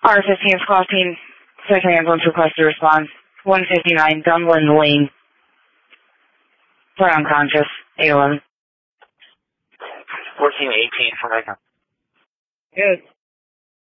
R15 squad team, second ambulance request to respond. 159 Dunlin Lane. For unconscious, 811. 1418 for Mecca. Good.